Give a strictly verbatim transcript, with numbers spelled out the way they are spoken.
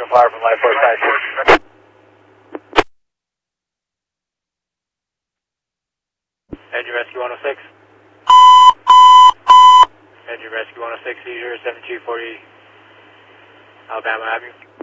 Open fire from Life Force nine six. Engine Rescue one oh six. Engine Rescue one oh six, seizure seven two forty Alabama Avenue.